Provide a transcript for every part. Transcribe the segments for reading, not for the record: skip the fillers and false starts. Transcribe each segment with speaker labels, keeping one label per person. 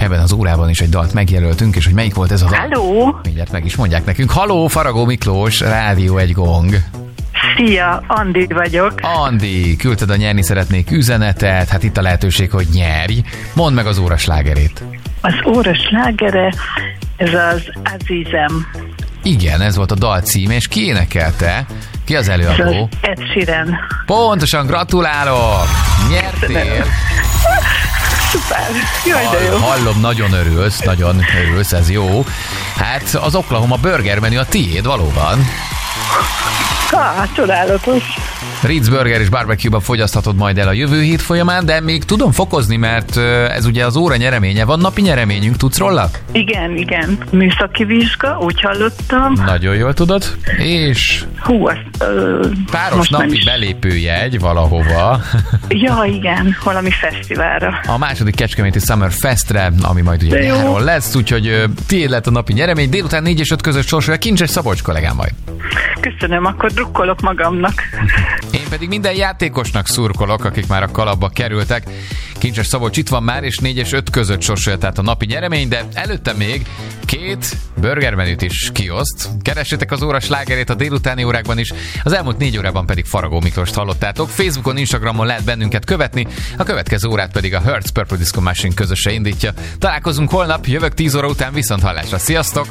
Speaker 1: ebben az órában is egy dalt megjelöltünk, és hogy melyik volt ez a dal?
Speaker 2: Halló!
Speaker 1: Mindjárt meg is mondják nekünk. Halló, Faragó Miklós, Rádió egy gong.
Speaker 2: Szia, Andi vagyok.
Speaker 1: Andi, küldted a nyerni szeretnék üzenetet, hát itt a lehetőség, hogy nyerj. Mondd meg az óra slágerét.
Speaker 2: Az óra slágere, ez az Azizem.
Speaker 1: Igen, ez volt a dal címe, és ki énekelte? Ki az előadó?
Speaker 2: Ed Sheeran.
Speaker 1: Pontosan, gratulálok! Nyertél!
Speaker 2: Szuper, jaj de jó.
Speaker 1: Hallom, nagyon örülsz, ez jó. Hát az Oklahoma burger menü a tiéd, valóban.
Speaker 2: Csodálatos.
Speaker 1: Ritz Burger és Barbecue-ban fogyaszthatod majd el a jövő hét folyamán, de még tudom fokozni, mert ez ugye az óra nyereménye. Van napi nyereményünk, tudsz róla?
Speaker 2: Igen. Műszaki vizsga, úgy hallottam.
Speaker 1: Nagyon jól tudod. És páros napi belépőjegy valahova.
Speaker 2: Ja, igen, valami fesztiválra.
Speaker 1: A második Kecskeméti Summer Festre, ami majd ugye nyáron lesz, úgyhogy tiéd lett a napi nyeremény. Délután 4 és 5 között sorsolja Kincses Szabolcs kollégám majd.
Speaker 2: Köszönöm, akkor drukkolok magamnak.
Speaker 1: Én pedig minden játékosnak szurkolok, akik már a kalapba kerültek. Kincses Szabolcs itt van már, és 4 és 5 között sorsolja tehát a napi nyeremény, de előtte még 2 burgermenüt is kioszt. Keressétek az óra slágerét a délutáni órákban is, az elmúlt 4 órában pedig Faragó Miklóst hallottátok. Facebookon, Instagramon lehet bennünket követni, a következő órát pedig a Hertz Purple Disco Machine közöse indítja. Találkozunk holnap, jövök 10 óra után, viszont hallásra. Sziasztok!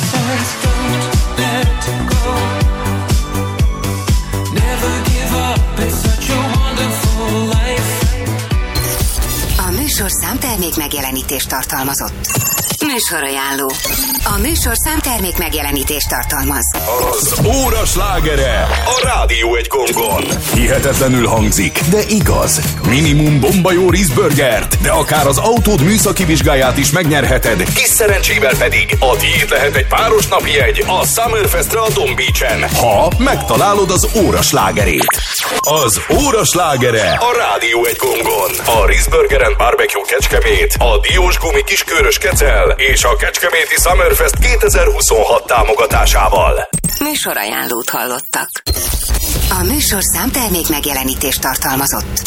Speaker 3: A műsorszám termék megjelenítést tartalmazott. Műsorajánló. A műsorszám termék megjelenítést tartalmaz.
Speaker 4: Az óra slágere a Rádió egy gongon. Hihetetlenül hangzik, de igaz. Minimum bomba jó rizburgert, de akár az autód műszaki vizsgáját is megnyerheted. Kis szerencsével pedig a tiéd lehet egy páros napi jegy a Summerfestre a Don Beach-en, ha megtalálod az óra slágerét. Az óra slágere a Rádió egy gongon. A Rizburger and Barbecue Kecskemét, a Diós Gumi Kiskörös Kecel és a Kecskeméti Summerfest 2026 támogatásával.
Speaker 3: Műsorajánlót hallottak. A műsorszám termék megjelenítést tartalmazott.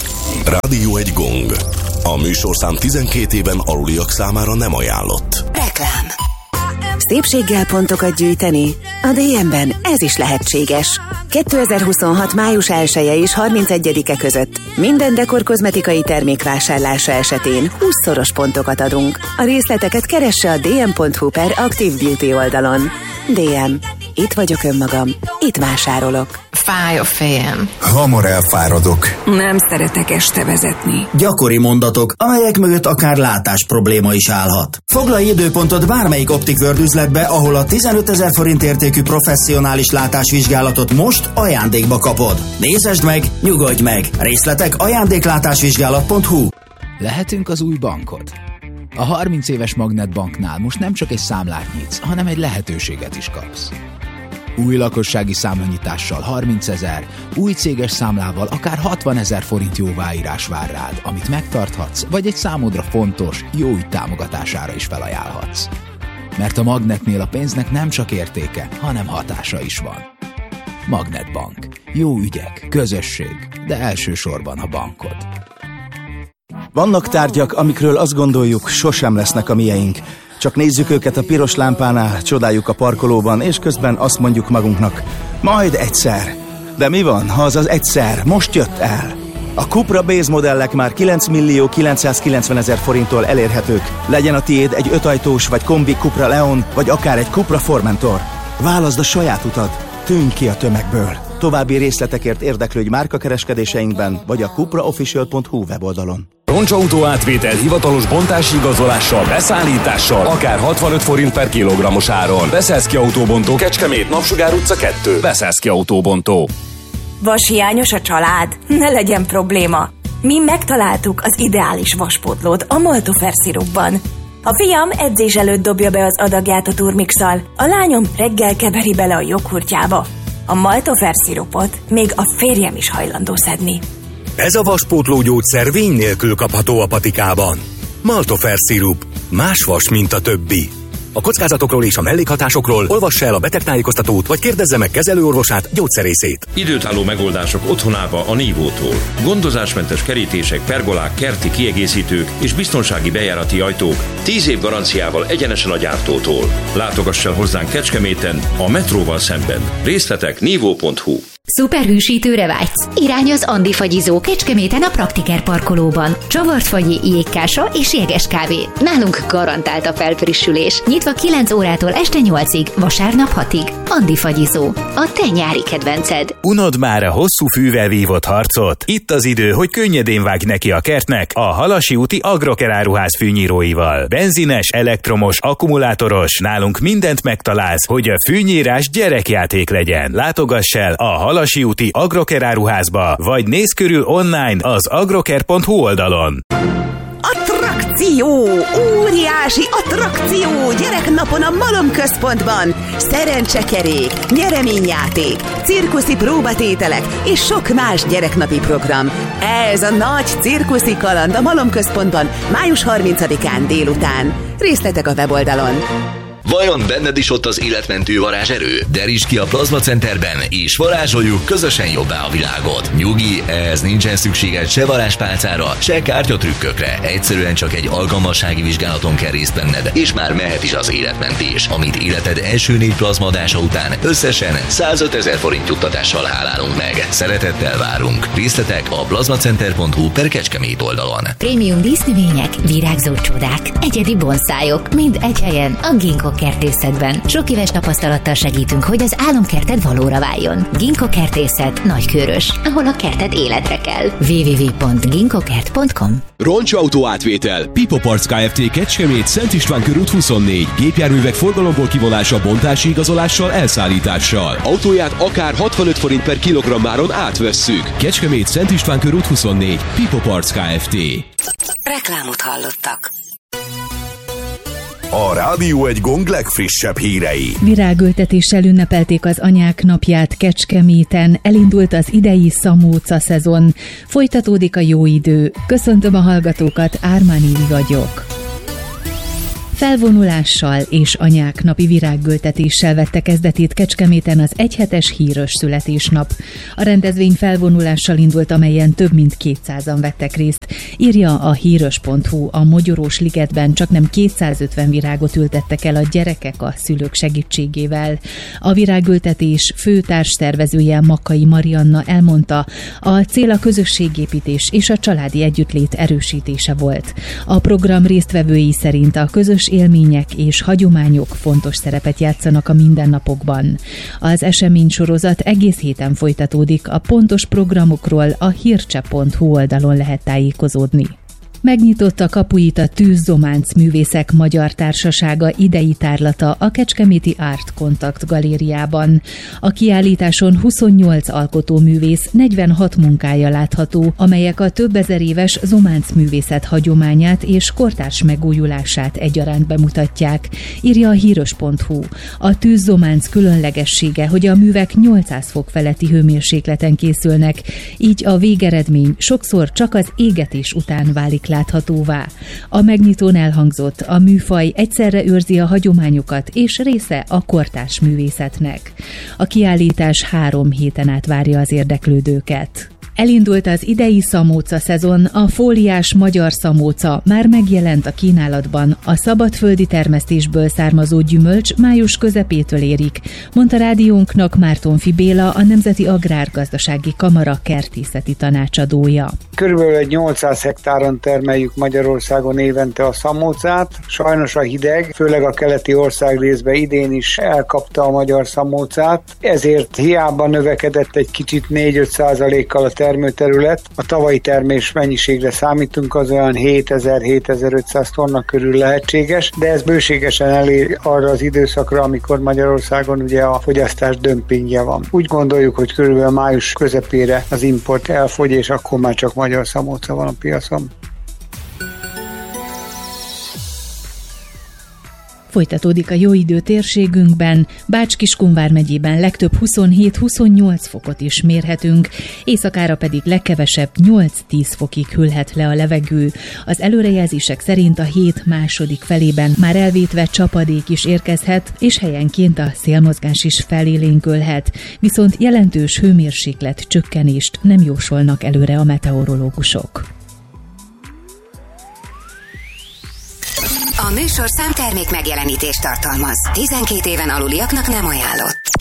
Speaker 4: Rádió egy gong. A műsorszám 12 éven aluliak számára nem ajánlott.
Speaker 3: Reklám. Szépséggel pontokat gyűjteni? A DM-ben ez is lehetséges. 2026. május 1-e és 31-e között minden dekor kozmetikai termék vásárlása esetén 20-szoros pontokat adunk. A részleteket keresse a dm.hu/Active Beauty oldalon. DM. Itt vagyok önmagam. Itt vásárolok.
Speaker 5: Fáj a fejem.
Speaker 6: Hamar elfáradok.
Speaker 5: Nem szeretek este vezetni.
Speaker 6: Gyakori mondatok, amelyek mögött akár látás probléma is állhat. Foglalj időpontot bármelyik Optic World üzletbe, ahol a 15 000 forint értékű professzionális látásvizsgálatot most ajándékba kapod. Nézesd meg, nyugodj meg! Részletek ajándéklátásvizsgálat.hu.
Speaker 7: Lehetünk az új bankod. A 30 éves Magnetbanknál most nem csak egy számlát nyitsz, hanem egy lehetőséget is kapsz. Új lakossági számlanyitással 30 000, új céges számlával akár 60 000 forint jóváírás vár rád, amit megtarthatsz, vagy egy számodra fontos, jó ügy támogatására is felajánlhatsz. Mert a Magnetnél a pénznek nem csak értéke, hanem hatása is van. Magnetbank. Jó ügyek, közösség, de elsősorban a bankod.
Speaker 6: Vannak tárgyak, amikről azt gondoljuk, sosem lesznek a mieink. Csak nézzük őket a piros lámpánál, csodáljuk a parkolóban, és közben azt mondjuk magunknak, majd egyszer. De mi van, ha az egyszer most jött el? A Cupra Base modellek már 9.990.000 forinttól elérhetők. Legyen a tiéd egy 5 ajtós vagy kombi Cupra Leon, vagy akár egy Cupra Formentor. Válaszd a saját utad, tűnj ki a tömegből. További részletekért érdeklődj márkakereskedéseinkben, vagy a cupraofficial.hu weboldalon.
Speaker 4: Roncsautó átvétel hivatalos bontási igazolással, beszállítással, akár 65 forint per kilogrammos áron. Beszélszki Autóbontó, Kecskemét, Napsugár utca 2. Beszélszki Autóbontó.
Speaker 8: Vashiányos a család? Ne legyen probléma. Mi megtaláltuk az ideális vaspótlót a Maltofer szirupban. A fiam edzés előtt dobja be az adagját a turmixal, a lányom reggel keveri bele a joghurtjába. A Maltofer szirupot még a férjem is hajlandó szedni.
Speaker 9: Ez a vaspótló gyógyszer vény nélkül kapható a patikában. Maltofer szirup. Más vas, mint a többi. A kockázatokról és a mellékhatásokról olvassa el a betegtájékoztatót, vagy kérdezze meg kezelőorvosát, gyógyszerészét.
Speaker 10: Időtálló megoldások otthonába a Nívótól. Gondozásmentes kerítések, pergolák, kerti kiegészítők és biztonsági bejárati ajtók 10 év garanciával egyenesen a gyártótól. Látogass el hozzánk Kecskeméten, a metróval szemben. Részletek nívó.hu.
Speaker 11: Szuperhűsítőre vágysz? Irány az Andi fagyizó Kecskeméten a Praktiker parkolóban. Csavart fagyi, jégkása és jeges kávé. Nálunk garantált a felfrissülés. Nyitva 9 órától este 8-ig, vasárnap 6-ig. Andi fagyizó. A te nyári kedvenced.
Speaker 12: Unod már a hosszú fűvel vívott harcot? Itt az idő, hogy könnyedén vágj neki a kertnek a Halasi úti Agroker áruház fűnyíróival. Benzines, elektromos, akkumulátoros, nálunk mindent megtalálsz, hogy a fűnyírás gyerekjáték legyen. Látogass el a Halasi úti Agroker áruházba, vagy nézz körül online az agroker.hu oldalon.
Speaker 3: Attrakció! Óriási attrakció! Gyereknapon a Malomközpontban! Szerencsekerék, nyereményjáték, cirkuszi próbatételek és sok más gyereknapi program. Ez a nagy cirkuszi kaland a Malomközpontban május 30-án délután. Részletek a weboldalon.
Speaker 13: Vajon benned is ott az életmentő varázserő? Derítsd ki a Plazma Centerben, és varázsoljuk közösen jobbá a világot. Nyugi, ez nincsen szükséged se varázspálcára, se kártyatrükkökre. Egyszerűen csak egy alkalmassági vizsgálaton kell részt venned, és már mehet is az életmentés. Amit életed első 4 plazmadása után összesen 105 000 forint juttatással hálálunk meg. Szeretettel várunk. Részletek a plazmacenter.hu/Kecskemét oldalon.
Speaker 11: Prémium dísznövények, virágzó csodák, egyedi bonszájok, mind egy helyen a Ginkgo kertészetben. Sok éves tapasztalattal segítünk, hogy az álomkerted valóra váljon. Ginkgo kertészet Nagykőrös, ahol a kerted életre kell. www.ginkgokert.com.
Speaker 14: Roncsautó átvétel. Pipo Parts Kft. Kecskemét, Szent István körút 24. Gépjárművek forgalomból kivonása, bontási igazolással, elszállítással. Autóját akár 65 forint per kilogrammáron átvesszük. Kecskemét, Szent István körút 24. Pipo Parts Kft.
Speaker 3: Reklámot hallottak.
Speaker 4: A Rádió egy Gong legfrissebb hírei.
Speaker 15: Virágültetéssel ünnepelték az Anyák napját Kecskeméten, elindult az idei szamóca szezon. Folytatódik a jó idő. Köszöntöm a hallgatókat, Ármán Évi vagyok. Felvonulással és Anyák napi virágültetéssel vette kezdetét Kecskeméten az egyhetes híros születésnap. A rendezvény felvonulással indult, amelyen több mint 200-an vettek részt. Írja a híros.hu, a Mogyorós ligetben csaknem 250 virágot ültettek el a gyerekek a szülők segítségével. A virágültetés fő társszervezője Makkai Marianna elmondta, a cél a közösségépítés és a családi együttlét erősítése volt. A program résztvevői szerint a közös élmények és hagyományok fontos szerepet játszanak a mindennapokban. Az eseménysorozat egész héten folytatódik, a pontos programokról a hírcse.hu oldalon lehet tájékozódni. Megnyitotta kapuit a Tűz-Zománc Művészek Magyar Társasága idei tárlata a Kecskeméti Art Contact galériában. A kiállításon 28 alkotóművész 46 munkája látható, amelyek a több ezer éves zománc művészet hagyományát és kortárs megújulását egyaránt bemutatják, írja a híros.hu. A Tűz-Zománc különlegessége, hogy a művek 800 fok feletti hőmérsékleten készülnek, így a végeredmény sokszor csak az égetés után válik láthatóvá. A megnyitón elhangzott, a műfaj egyszerre őrzi a hagyományokat és része a kortárs művészetnek. A kiállítás 3 héten át várja az érdeklődőket. Elindult az idei szamóca szezon, a fóliás magyar szamóca már megjelent a kínálatban. A szabadföldi termesztésből származó gyümölcs május közepétől érik, mondta rádiónknak Mártonfi Béla, a Nemzeti Agrárgazdasági Kamara kertészeti tanácsadója.
Speaker 16: Körülbelül 800 hektáron termeljük Magyarországon évente a szamócát. Sajnos a hideg, főleg a keleti országrészben idén is elkapta a magyar szamócát, ezért hiába növekedett egy kicsit 4-5%-kal a termőterület. A tavalyi termés mennyiségre számítunk, az olyan 7000-7500 tonna körül lehetséges, de ez bőségesen elér arra az időszakra, amikor Magyarországon ugye a fogyasztás dömpingje van. Úgy gondoljuk, hogy körülbelül május közepére az import elfogy, és akkor már csak magyar szamóca van a piacon.
Speaker 15: Folytatódik a jóidő térségünkben, Bács-Kiskun vármegyében legtöbb 27-28 fokot is mérhetünk, éjszakára pedig legkevesebb 8-10 fokig hűlhet le a levegő. Az előrejelzések szerint a hét második felében már elvétve csapadék is érkezhet, és helyenként a szélmozgás is felélénkülhet, viszont jelentős hőmérséklet csökkenést nem jósolnak előre a meteorológusok.
Speaker 3: A műsorszám termék megjelenítést tartalmaz. 12 éven aluliaknak nem ajánlott.